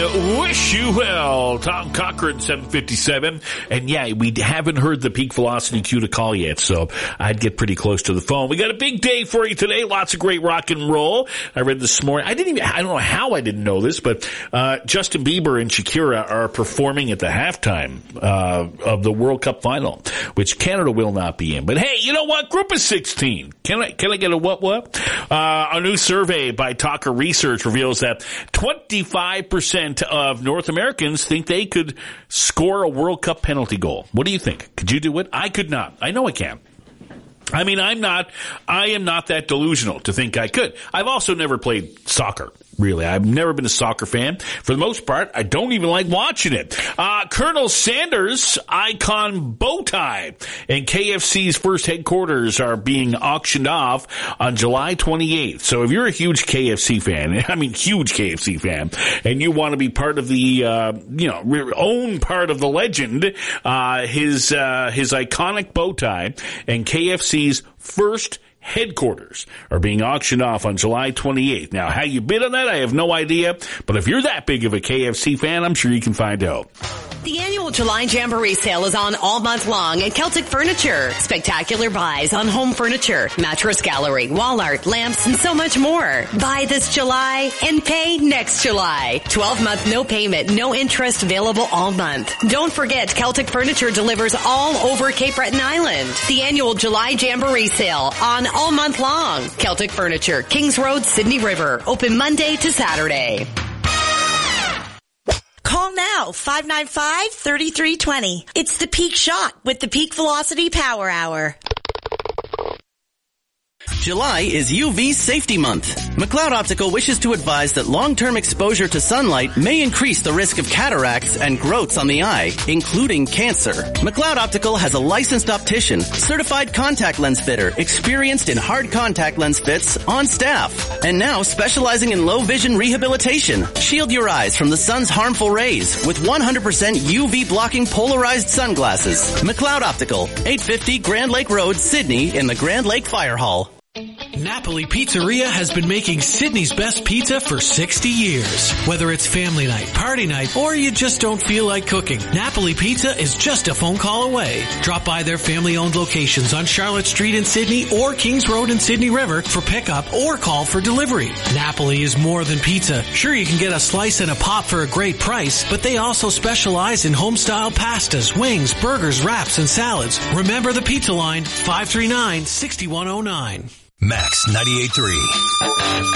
wish you well. Tom Cochran, 757. And yeah, we haven't heard the peak velocity cue to call yet, so I'd get pretty close to the phone. We got a big day for you today. Lots of great rock and roll. I read this morning. I don't know how I didn't know this, but Justin Bieber and Shakira are performing at the halftime of the World Cup final, which Canada will not be in. But hey, you know what? Group of 16. Can I get a what? A new survey by Talker Research reveals that 25% of North Americans think they could score a World Cup penalty goal. What do you think? Could you do it? I could not. I know I can. I mean, I am not that delusional to think I could. I've also never played soccer. Really, I've never been a soccer fan. For the most part, I don't even like watching it. Colonel Sanders' icon bow tie and KFC's first headquarters are being auctioned off on July 28th. So if you're a huge KFC fan, and you want to be part of the, own part of the legend, his iconic bow tie and KFC's first headquarters are being auctioned off on July 28th. Now, how you bid on that, I have no idea. But if you're that big of a KFC fan, I'm sure you can find out. The annual July Jamboree sale is on all month long at Celtic Furniture. Spectacular buys on home furniture, mattress gallery, wall art, lamps, and so much more. Buy this July and pay next July. 12-month no payment, no interest available all month. Don't forget, Celtic Furniture delivers all over Cape Breton Island. The annual July Jamboree sale on all month long. Celtic Furniture, Kings Road, Sydney River. Open Monday to Saturday. Call now, 595-3320. It's the Peak Shot with the Peak Velocity Power Hour. July is UV Safety Month. McLeod Optical wishes to advise that long-term exposure to sunlight may increase the risk of cataracts and growths on the eye, including cancer. McLeod Optical has a licensed optician, certified contact lens fitter, experienced in hard contact lens fits, on staff, and now specializing in low vision rehabilitation. Shield your eyes from the sun's harmful rays with 100% UV blocking polarized sunglasses. McLeod Optical, 850 Grand Lake Road, Sydney, in the Grand Lake Fire Hall. Napoli Pizzeria has been making Sydney's best pizza for 60 years. Whether it's family night, party night, or you just don't feel like cooking, Napoli Pizza is just a phone call away. Drop by their family-owned locations on Charlotte Street in Sydney or Kings Road in Sydney River for pickup or call for delivery. Napoli is more than pizza. Sure, you can get a slice and a pop for a great price, but they also specialize in home-style pastas, wings, burgers, wraps, and salads. Remember the pizza line, 539-6109. Max 98.3.